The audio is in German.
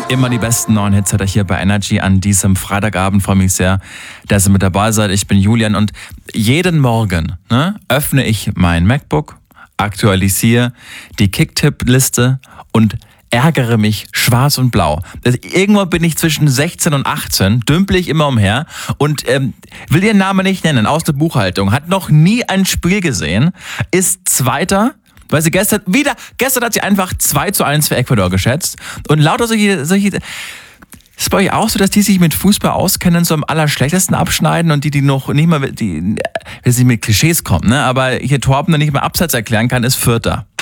Immer die besten neuen Hits hat er hier bei Energy an diesem Freitagabend. Freue mich sehr, dass ihr mit dabei seid. Ich bin Julian und jeden Morgen öffne ich mein MacBook, aktualisiere die Kicktipp-Liste und ärgere mich schwarz und blau. Irgendwo bin ich zwischen 16 und 18, dümpel ich immer umher und will ihren Namen nicht nennen, aus der Buchhaltung, hat noch nie ein Spiel gesehen, ist Zweiter, weil sie gestern hat sie einfach 2:1 für Ecuador geschätzt und lauter solche ist es bei euch auch so, dass die sich mit Fußball auskennen, so am allerschlechtesten abschneiden und die noch nicht mal, die, wenn sie mit Klischees kommen, ne? Aber hier Torben noch nicht mal Abseits erklären kann, ist Vierter.